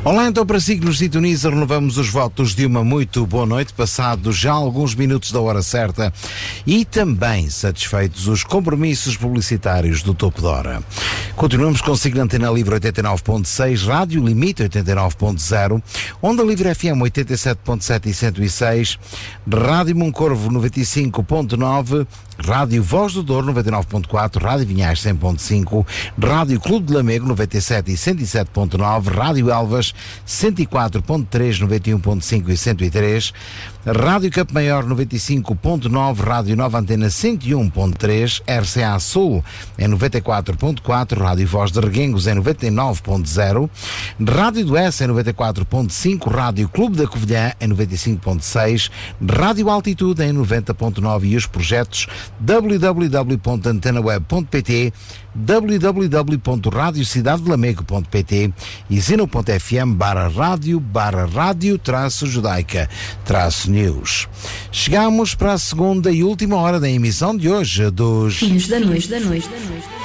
Olá, então para si que nos sintoniza, renovamos os votos de uma muito boa noite, passados já alguns minutos da hora certa e também satisfeitos os compromissos publicitários do topo da hora. Continuamos consigo na Antena Livre 89.6, Rádio Limite 89.0, Onda Livre FM 87.7 e 106, Rádio Moncorvo 95.9, Rádio Voz do Douro 99.4, Rádio Vinhais 100.5, Rádio Clube de Lamego 97 e 107.9, Rádio Elvas 104.3, 91.5 e 103, Rádio Campo Maior 95.9, Rádio Nova Antena 101.3, RCA Sul em 94.4, Rádio Voz de Reguengos em 99.0, Rádio do S em 94.5, Rádio Clube da Covilhã em 95.6, Rádio Altitude em 90.9 e os projetos www.antenaweb.pt, www.radiocidadelameco.pt e zeno.fm/rádio-judaica-news. Chegamos para a segunda e última hora da emissão de hoje dos Filhos da Noite.